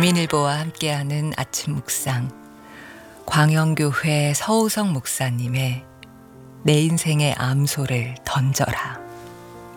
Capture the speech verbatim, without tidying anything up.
주민일보와 함께하는 아침 묵상, 광영교회 서우성 목사님의 내 인생의 암소를 던져라.